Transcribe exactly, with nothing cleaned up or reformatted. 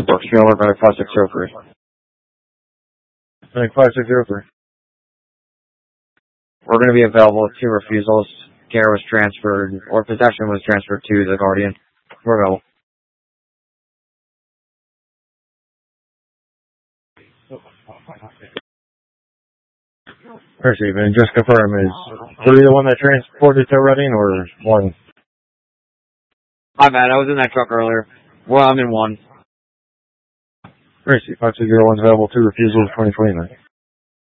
Brooks, Miller, Medic five six zero three. Medic five six zero three. We're going to be available with two refusals. Care was transferred, or possession was transferred to the Guardian. We're available. Receive, and just confirm, is three the one that transported to Reading, or one? My bad, I was in that truck earlier. Well, I'm in one. Receive, five six zero one is available, two refusals, twenty twenty-nine.